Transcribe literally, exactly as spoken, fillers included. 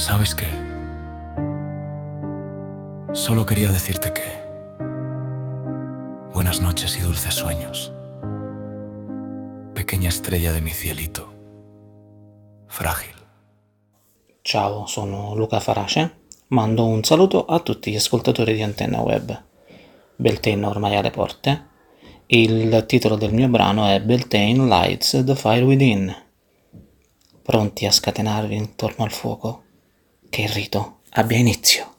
¿Sabes qué? Solo quería decirte que... Buenas noches y dulces sueños. Pequeña estrella de mi cielito. Frágil. Ciao, sono Luca Farace. Mando un saluto a tutti gli ascoltatori di Antenna Web. Beltane ormai alle porte. Il titolo del mio brano è Beltane Lights the Fire Within. Pronti a scatenarvi intorno al fuoco? Che il rito abbia inizio.